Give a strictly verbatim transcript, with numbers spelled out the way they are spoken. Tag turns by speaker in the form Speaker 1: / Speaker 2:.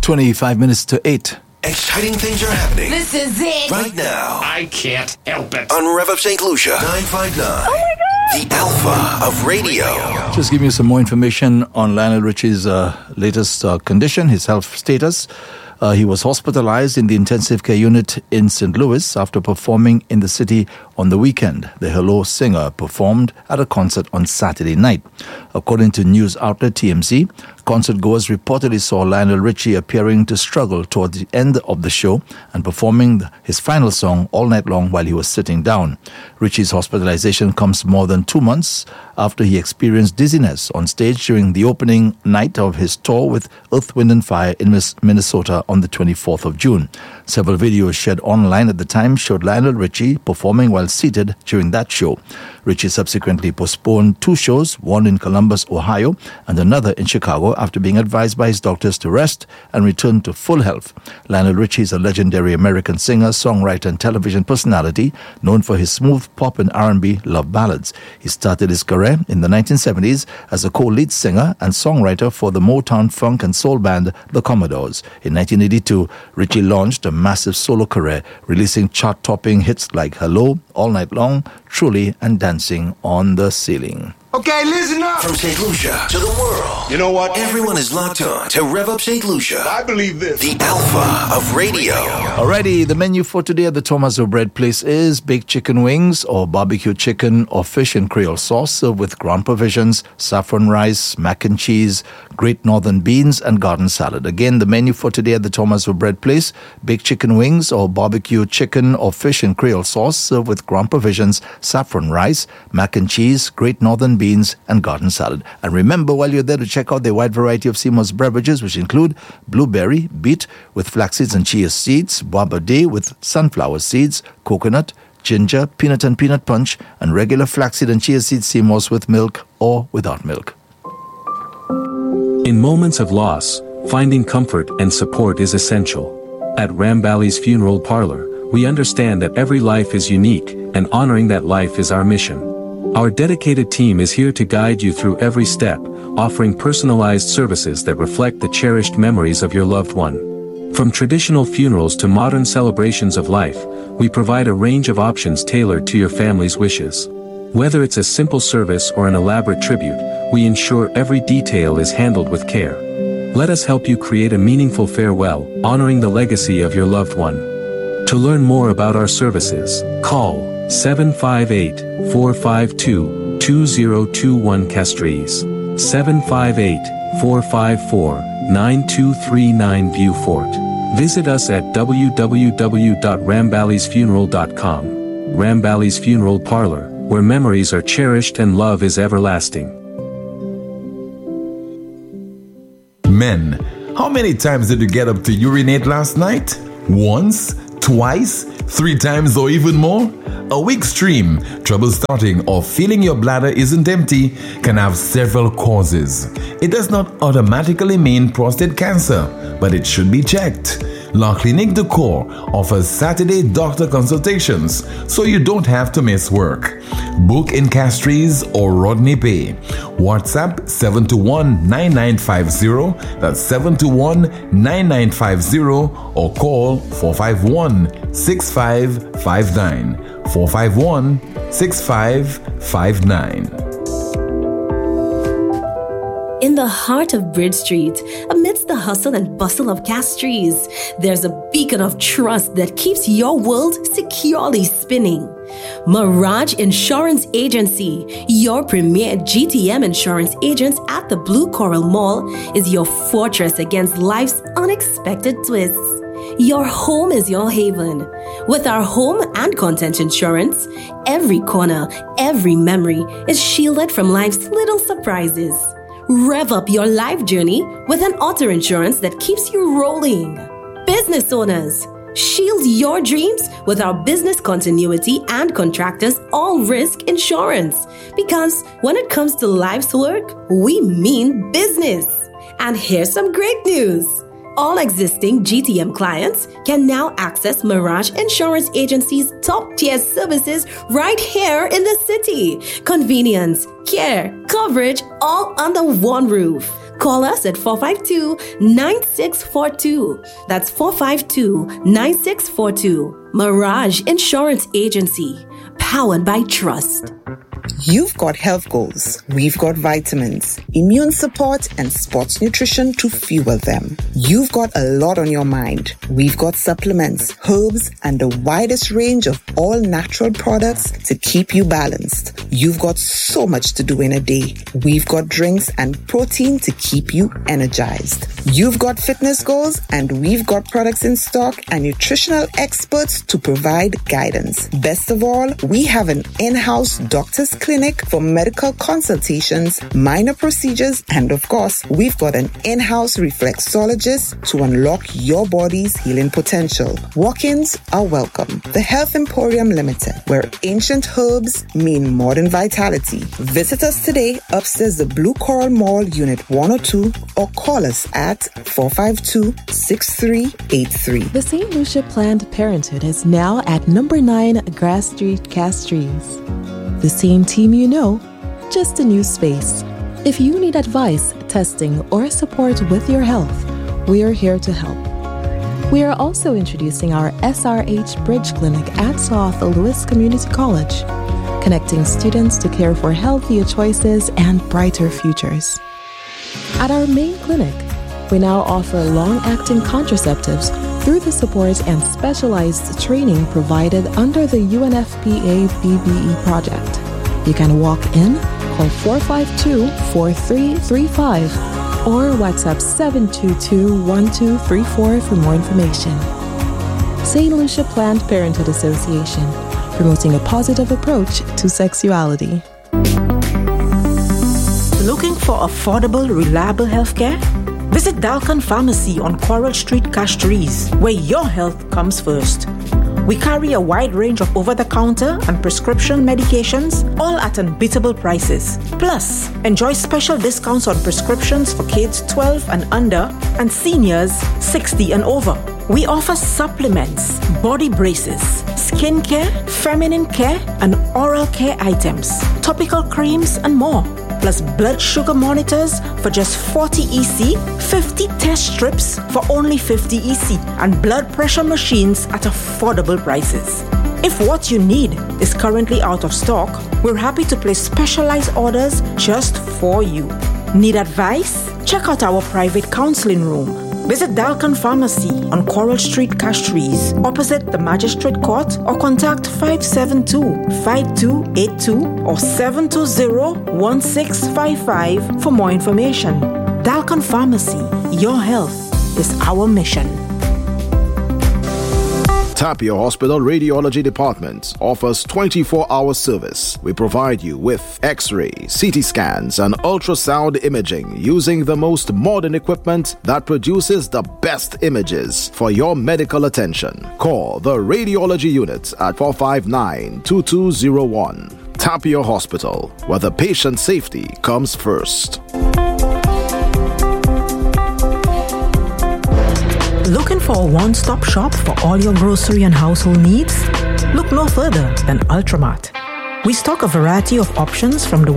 Speaker 1: twenty-five minutes to eight.
Speaker 2: Exciting things are happening.
Speaker 3: This is it.
Speaker 2: Right now.
Speaker 4: I can't help it.
Speaker 2: On Rev Up Saint Lucia. nine five nine.
Speaker 3: Oh my God.
Speaker 2: The Alpha of Radio.
Speaker 1: Just give you some more information on Lionel Richie's uh, latest uh, condition, his health status. Uh, he was hospitalized in the intensive care unit in Saint Louis after performing in the city on the weekend. The Hello singer performed at a concert on Saturday night. According to news outlet T M Z, concert goers reportedly saw Lionel Richie appearing to struggle toward the end of the show and performing his final song all night long while he was sitting down. Richie's hospitalization comes more than two months after he experienced dizziness on stage during the opening night of his tour with Earth, Wind and Fire in Minnesota on the twenty-fourth of June. Several videos shared online at the time showed Lionel Richie performing while seated during that show. Richie subsequently postponed two shows, one in Columbus, Ohio, and another in Chicago after being advised by his doctors to rest and return to full health. Lionel Richie is a legendary American singer, songwriter, and television personality known for his smooth pop and R and B love ballads. He started his career in the nineteen seventies as a co-lead singer and songwriter for the Motown funk and soul band The Commodores. In nineteen eighty-two, Richie launched a massive solo career, releasing chart-topping hits like Hello, All Night Long, Truly, and Dancing on the Ceiling.
Speaker 5: Okay, listen up.
Speaker 2: From Saint Lucia to the world.
Speaker 4: You know what?
Speaker 2: Everyone is locked on to Rev Up Saint Lucia.
Speaker 4: I believe this.
Speaker 2: The Alpha of Radio.
Speaker 1: Alrighty, the menu for today at the Thomas O'Bread Place is baked chicken wings or barbecue chicken or fish in Creole sauce served with ground provisions, saffron rice, mac and cheese, Great Northern beans, and garden salad. Again, the menu for today at the Thomas O'Bread Place: baked chicken wings or barbecue chicken or fish in Creole sauce served with ground provisions, saffron rice, mac and cheese, Great Northern beans, and garden salad. And remember, while you're there, to check out the wide variety of Seymour's beverages, which include blueberry, beet with flax seeds and chia seeds, boba day with sunflower seeds, coconut, ginger, peanut and peanut punch, and regular flaxseed and chia seed Seymour's with milk or without milk.
Speaker 6: In moments of loss, finding comfort and support is essential. At Rambally's Funeral Parlor, we understand that every life is unique, and honoring that life is our mission. Our dedicated team is here to guide you through every step, offering personalized services that reflect the cherished memories of your loved one. From traditional funerals to modern celebrations of life, we provide a range of options tailored to your family's wishes. Whether it's a simple service or an elaborate tribute, we ensure every detail is handled with care. Let us help you create a meaningful farewell, honoring the legacy of your loved one. To learn more about our services, call seven five eight, four five two, two zero two one Castries, seven five eight, four five four, nine two three nine Viewfort. Visit us at w w w dot ramballys funeral dot com. Rambally's Funeral Parlor, where memories are cherished and love is everlasting.
Speaker 7: Men, how many times did you get up to urinate last night? Once? Twice? Three times or even more? A weak stream, trouble starting, or feeling your bladder isn't empty can have several causes. It does not automatically mean prostate cancer, but it should be checked. La Clinique de Corps offers Saturday doctor consultations, so you don't have to miss work. Book in Castries or Rodney Bay. WhatsApp seven two one, nine nine five zero, that's seven two one, nine nine five zero, or call four five one, six five five nine. four five one, six five five nine.
Speaker 8: In the heart of Bridge Street, amidst the hustle and bustle of Castries, there's a beacon of trust that keeps your world securely spinning. Mirage Insurance Agency, your premier G T M insurance agent at the Blue Coral Mall, is your fortress against life's unexpected twists. Your home is your haven. With our home and content insurance, every corner, every memory is shielded from life's little surprises. Rev up your life journey with an auto insurance that keeps you rolling. Business owners, shield your dreams with our business continuity and contractors all risk insurance. Because when it comes to life's work, we mean business. And here's some great news. All existing G T M clients can now access Mirage Insurance Agency's top-tier services right here in the city. Convenience, care, coverage, all under one roof. Call us at four five two, nine six four two. That's four five two, nine six four two. Mirage Insurance Agency, powered by trust.
Speaker 3: You've got health goals. We've got vitamins, immune support, and sports nutrition to fuel them. You've got a lot on your mind. We've got supplements, herbs, and the widest range of all natural products to keep you balanced. You've got so much to do in a day. We've got drinks and protein to keep you energized. You've got fitness goals, and we've got products in stock and nutritional experts to provide guidance. Best of all, we have an in-house doctor's clinic for medical consultations, minor procedures, and of course, we've got an in-house reflexologist to unlock your body's healing potential. Walk-ins are welcome. The Health Emporium Limited, where ancient herbs mean modern vitality. Visit us today upstairs the Blue Coral Mall, Unit one oh two, or call us at four five two, six three eight three.
Speaker 5: The Saint Lucia Planned Parenthood is now at number nine Grass Street, Castries. The same team you know, just a new space. If you need advice, testing, or support with your health, we are here to help. We are also introducing our S R H Bridge Clinic at South Lewis Community College, connecting students to care for healthier choices and brighter futures. At our main clinic, we now offer long-acting contraceptives through the support and specialized training provided under the U N F P A B B E project. You can walk in, call four five two, four three three five, or WhatsApp seven two two, one two three four for more information. Saint Lucia Planned Parenthood Association, promoting a positive approach to sexuality.
Speaker 9: Looking for affordable, reliable healthcare? Visit Dalkan Pharmacy on Coral Street, Castries, where your health comes first. We carry a wide range of over-the-counter and prescription medications, all at unbeatable prices. Plus, enjoy special discounts on prescriptions for kids twelve and under and seniors sixty and over. We offer supplements, body braces, skincare, feminine care, and oral care items, topical creams, and more. Plus blood sugar monitors for just forty E C, fifty test strips for only fifty E C, and blood pressure machines at affordable prices. If what you need is currently out of stock, we're happy to place specialized orders just for you. Need advice? Check out our private counseling room. Visit Dalkan Pharmacy on Coral Street, Castries, opposite the Magistrate Court, or contact five seven two, five two eight two or seven two zero, one six five five for more information. Dalkan Pharmacy, your health is our mission.
Speaker 10: Tapia Hospital Radiology Department offers twenty-four hour service. We provide you with X-ray, C T scans, and ultrasound imaging using the most modern equipment that produces the best images for your medical attention. Call the Radiology Unit at four five nine, two two zero one. Tapia Hospital, where the patient safety comes first.
Speaker 9: Looking for a one-stop shop for all your grocery and household needs? Look no further than Ultramart. We stock a variety of options from the